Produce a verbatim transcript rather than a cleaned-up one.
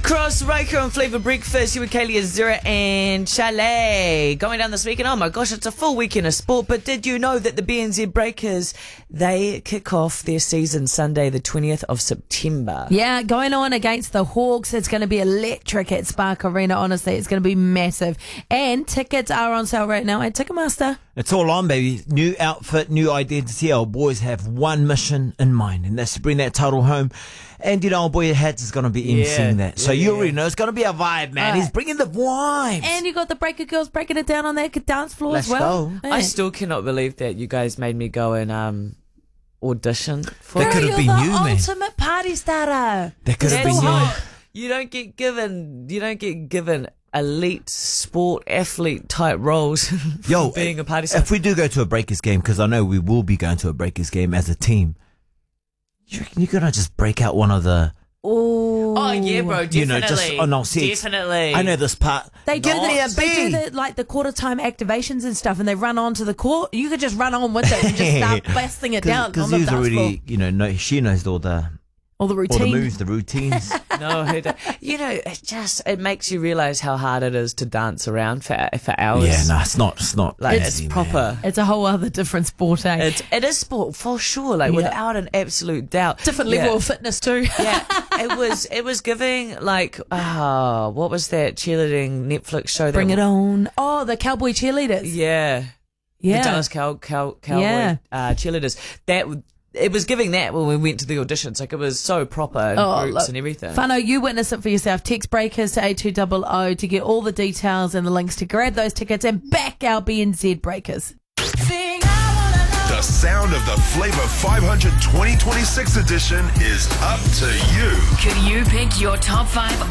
Cross, Riker and Flavour Breakfast. You with Kaylee Azura and Chalet. Going down this weekend. Oh my gosh, it's a full weekend of sport. But did you know that the B N Z Breakers, they kick off their season Sunday, the twentieth of September? Yeah, going on against the Hawks. It's going to be electric at Spark Arena. Honestly, it's going to be massive. And tickets are on sale right now at Ticketmaster. It's all on, baby. New outfit, new identity. Our boys have one mission in mind, and that's to bring that title home. And, you know, our boy Hats is going to be emceeing Yeah, that. So yeah, you yeah. already know it's going to be a vibe, man. Right. He's bringing the vibes. And you got the Breaker Girls breaking it down on that dance floor Let's as well. go. Yeah. I still cannot believe that you guys made me go and um, audition for That Girl, could have you're been the you, man. ultimate party starter. That could have That's been you. not- You don't get given. You don't get given elite sport athlete type roles. Yo, for being a party star. if we do go to a Breakers game, because I know we will be going to a Breakers game as a team, you reckon you're going to just break out one of the... Oh, Oh yeah, bro. Definitely. You know, just on our sets. Definitely. I know this part. They do Not the, they do me. the like the quarter time activations and stuff, and they run onto the court. You could just run on with it and just start blasting it down on Because the he's dance already, floor. you know, know, she knows all the, All the all routine. the moves, the routines. No, who don't- you know, it just it makes you realize how hard it is to dance around for for hours. Yeah, no, it's not. It's not. like easy, it's man. proper. It's a whole other different sport, eh? It's it is sport for sure, like Yeah. without an absolute doubt. different Yeah. level of fitness too. Yeah, it was it was giving like ah, what was that cheerleading Netflix show? That Bring it on. Oh, the cowboy cheerleaders. Yeah, Yeah. the Dallas cow, cow, cowboy Yeah. uh, cheerleaders. That it was giving that when we went to the auditions. Like it was so proper and Oh, groups look. and everything. Fano, you witness it for yourself. Text Breakers to eight two zero zero to get all the details and the links to grab those tickets and back our B N Z Breakers. The sound of the Flavor five hundred twenty twenty-six edition is up to you. Could you pick your top five